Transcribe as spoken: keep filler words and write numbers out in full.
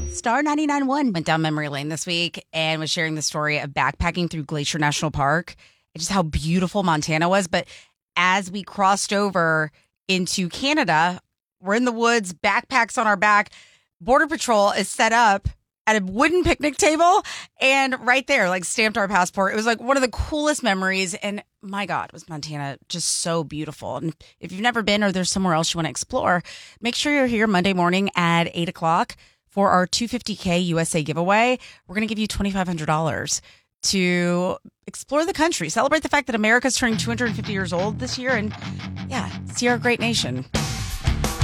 Star ninety-nine point one went down memory lane this week and was sharing the story of backpacking through Glacier National Park and just how beautiful Montana was. But as we crossed over into Canada, we're in the woods, backpacks on our back. Border Patrol is set up at a wooden picnic table and right there, like stamped our passport. It was like one of the coolest memories. And my God, was Montana just so beautiful. And if you've never been or there's somewhere else you want to explore, make sure you're here Monday morning at eight o'clock for our two hundred fifty K U S A giveaway. We're going to give you twenty-five hundred dollars to explore the country, celebrate the fact that America's turning two hundred fifty years old this year, and yeah, see our great nation.